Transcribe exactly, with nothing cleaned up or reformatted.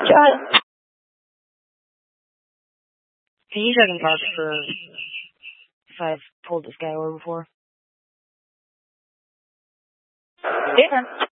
Shot. Can you check in park for if I've pulled this guy over before? Yeah.